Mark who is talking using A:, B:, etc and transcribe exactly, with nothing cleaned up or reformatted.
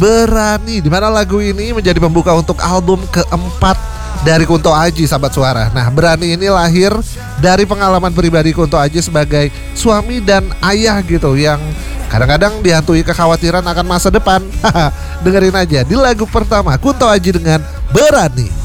A: Berani, di mana lagu ini menjadi pembuka untuk album keempat dari Kunto Aji, sahabat suara. Nah, Berani ini lahir dari pengalaman pribadi Kunto Aji sebagai suami dan ayah gitu, yang kadang-kadang dihantui kekhawatiran akan masa depan. Dengerin aja di lagu pertama Kunto Aji dengan Berani.